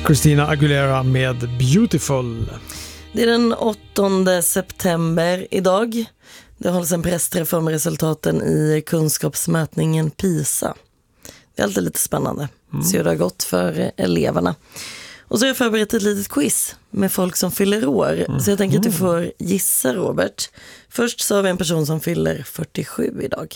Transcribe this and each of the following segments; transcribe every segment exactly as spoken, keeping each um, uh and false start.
Christina Aguilera med Beautiful. Det är den åttonde september idag. Det hålls en pressträff om resultaten i kunskapsmätningen PISA. Det är alltid lite spännande. Mm. Så det har gått för eleverna. Och så har jag förberett ett litet quiz med folk som fyller år. Mm. Så jag tänker att du får gissa, Robert. Först så har vi en person som fyller fyrtiosju idag.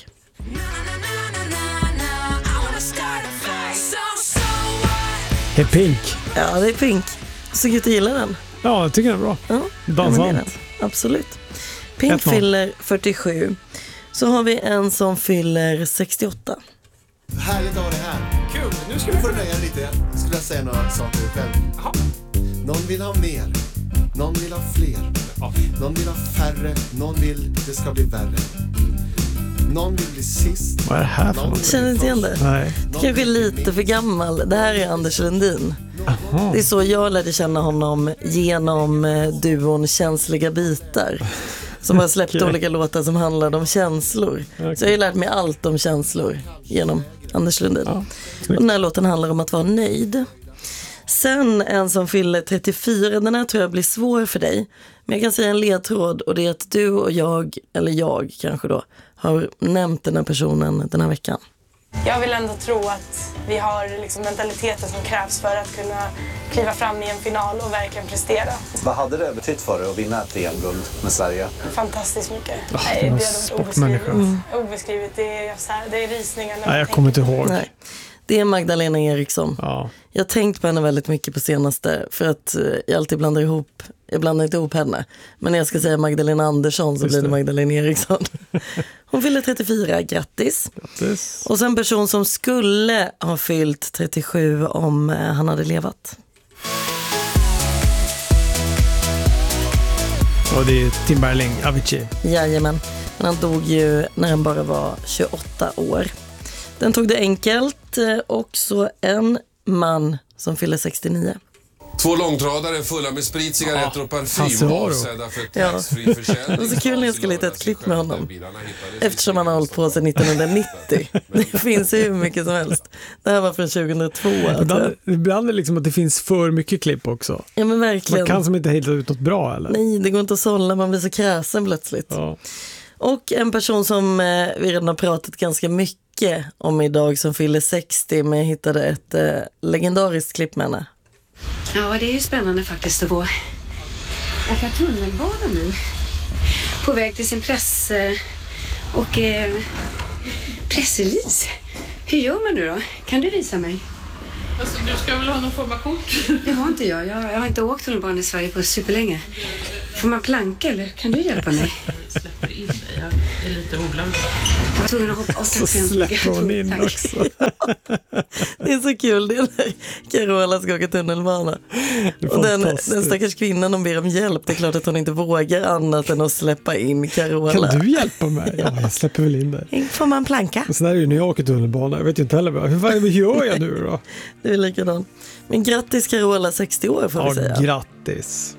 Det är Pink. Ja, det är Pink. Så gud, du gillar den? Ja, jag tycker den är bra. Ja, dansant. Absolut. Pink fyller fyrtiosju. Så har vi en som fyller sextioåtta. Härligt att ha det här. Kul, nu ska vi få nöja lite. Skulle jag säga några saker själv. Jaha. Någon vill ha mer. Någon vill ha fler. Ja. Någon vill ha färre. Någon vill det ska bli värre. Någon vill bli sist. Vad är det här för något? Känner inte igen det? Nej. Det kanske är lite för gammal. Det här är Anders Lundin. Aha. Det är så jag lärde känna honom genom duon Känsliga bitar. Som har släppt okay. olika låtar som handlade om känslor. Okay. Så jag har lärt mig allt om känslor genom Anders Lundin. Ja, och den här låten handlar om att vara nöjd. Sen en som fyller trettiofyra, den här tror jag blir svår för dig. Men jag kan säga en ledtråd, och det är att du och jag, eller jag kanske då, har nämnt den här personen den här veckan. Jag vill ändå tro att vi har liksom mentaliteten som krävs för att kunna kliva fram i en final och verkligen prestera. Vad hade det betytt för dig att vinna ett E M-guld med Sverige? Fantastiskt mycket. Oh, Nej, det är obeskrivligt. Mm. obeskrivit. Det är, så här, det är risningar. Nej, jag kommer inte ihåg. Nej. Det är Magdalena Eriksson. Ja. Jag har tänkt på henne väldigt mycket på senaste, för att jag alltid blandar ihop, jag blandar inte ihop henne. Men när jag ska säga Magdalena Andersson så Just blir det, det Magdalena Eriksson. Hon fyller trettiofyra, grattis. grattis. Och sen en person som skulle ha fyllt trettiosju om han hade levat. Och det är Tim Berling, Avicii. Jajamän, men han dog ju när han bara var tjugoåtta år. Den tog det enkelt, och så en man som fyller sextionio. Två långtradare fulla med sprit, cigaretter och parfym avsedda för taxfree försäljning. Det var så kul när jag skulle hitta ett klipp med honom. Eftersom han har hållit på sedan nittonhundranittio. Det finns ju hur mycket som helst. Det här var från tjugohundratvå. Ibland, ibland är det liksom att det finns för mycket klipp också. Ja, men verkligen. Man kan som inte hitta ut något bra, eller? Nej, det går inte att sålla. Man blir så kräsen plötsligt. Ja. Och en person som eh, vi redan har pratat ganska mycket om idag som fyller sextio, men jag hittade ett eh, legendariskt klipp med henne. Ja, det är ju spännande faktiskt att gå åka tunnelbana nu. På väg till sin press och eh, pressrelease. Hur gör man nu då? Kan du visa mig? Alltså, du ska väl ha någon form av kort? Det har inte jag. Jag, jag har inte åkt tunnelbana i Sverige på superlänge. Får man planka eller kan du hjälpa mig? Jag släpper in dig. Jag är lite oglömd. Jag var tvungen att hoppa. Så släpper hon in också. Det är så kul, det är när Carola ska åka tunnelbana. Och den, den stackars kvinnan, de ber om hjälp. Det är klart att hon inte vågar annat än att släppa in Carola. Kan du hjälpa mig? Ja, jag släpper väl in dig. Får man planka? Och så där är ju när jag åker tunnelbana. Jag vet ju inte heller. Hur, vad gör jag nu då? Det är likadant. Men grattis Carola, sextio år får vi ja, säga. Grattis.